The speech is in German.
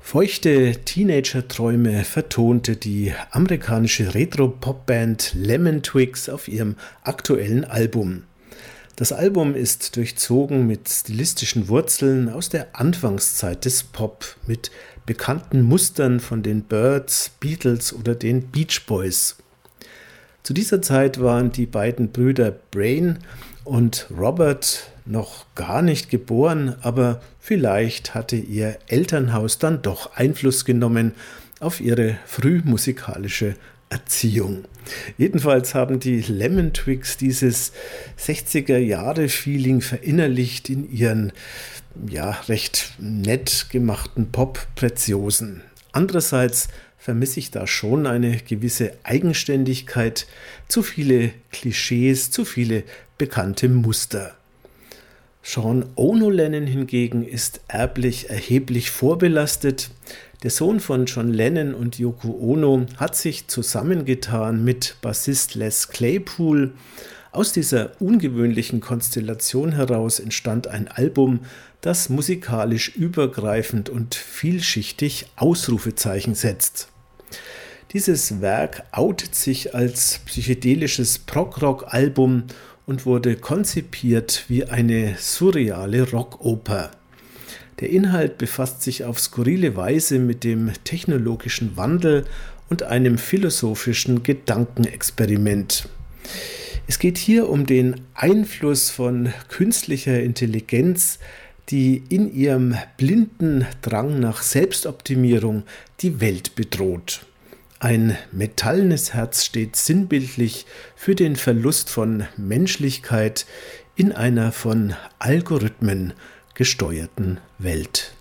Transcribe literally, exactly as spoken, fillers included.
Feuchte Teenager-Träume vertonte die amerikanische Retro-Pop-Band Lemon Twigs auf ihrem aktuellen Album. Das Album ist durchzogen mit stilistischen Wurzeln aus der Anfangszeit des Pop, mit bekannten Mustern von den Byrds, Beatles oder den Beach Boys. Zu dieser Zeit waren die beiden Brüder Brain und Robert noch gar nicht geboren, aber vielleicht hatte ihr Elternhaus dann doch Einfluss genommen auf ihre frühmusikalische Erziehung. Jedenfalls haben die Lemon Twigs dieses sechziger-Jahre-Feeling verinnerlicht in ihren ja recht nett gemachten Pop-Preziosen. Andererseits vermisse ich da schon eine gewisse Eigenständigkeit, zu viele Klischees, zu viele bekannte Muster. Sean Ono Lennon hingegen ist erblich erheblich vorbelastet. Der Sohn von John Lennon und Yoko Ono hat sich zusammengetan mit Bassist Les Claypool. Aus dieser ungewöhnlichen Konstellation heraus entstand ein Album, das musikalisch übergreifend und vielschichtig Ausrufezeichen setzt. Dieses Werk outet sich als psychedelisches Prog-Rock-Album und wurde konzipiert wie eine surreale Rockoper. Der Inhalt befasst sich auf skurrile Weise mit dem technologischen Wandel und einem philosophischen Gedankenexperiment. Es geht hier um den Einfluss von künstlicher Intelligenz, die in ihrem blinden Drang nach Selbstoptimierung die Welt bedroht. Ein metallenes Herz steht sinnbildlich für den Verlust von Menschlichkeit in einer von Algorithmen gesteuerten Welt.